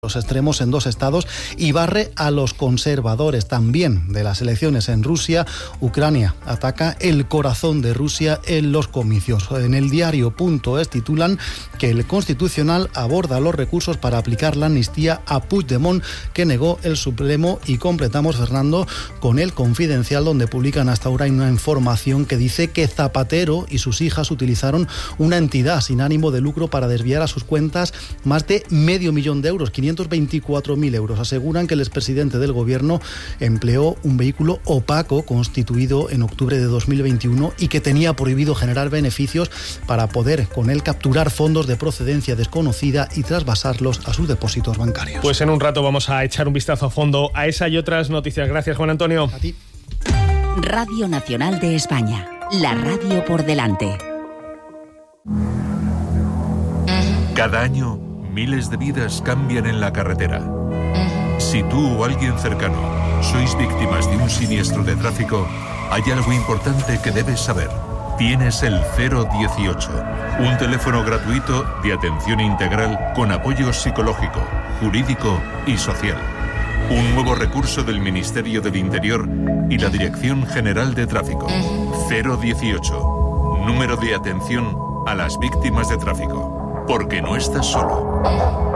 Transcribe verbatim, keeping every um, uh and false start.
los extremos en dos estados y barre a los conservadores también de las elecciones en Rusia. Ucrania ataca el corazón de Rusia en los comicios. En el diario punto es titulan que el Constitucional aborda los recursos para aplicar la amnistía a Puigdemont, que negó el Supremo. Y completamos, Fernando, con el Confidencial, donde publican hasta ahora una información que dice que Zapatero y sus hijas utilizaron una entidad sin ánimo de lucro para desviar a sus cuentas más de medio millón de euros, quinientos veinticuatro mil euros. Aseguran que el expresidente del gobierno empleó un vehículo opaco constituido en octubre de dos mil veintiuno y que tenía prohibido generar beneficios para poder con él capturar fondos de procedencia desconocida y trasvasarlos a sus depósitos bancarios. Pues en un rato vamos a echar un vistazo a fondo a esa y otras noticias. Gracias, Juan Antonio. A ti. Radio Nacional de España, la radio por delante. Cada año, miles de vidas cambian en la carretera. Si tú o alguien cercano sois víctimas de un siniestro de tráfico, hay algo importante que debes saber. Tienes el cero dieciocho, un teléfono gratuito de atención integral con apoyo psicológico, jurídico y social. Un nuevo recurso del Ministerio del Interior y la Dirección General de Tráfico. cero dieciocho, número de atención a las víctimas de tráfico. Porque no estás solo.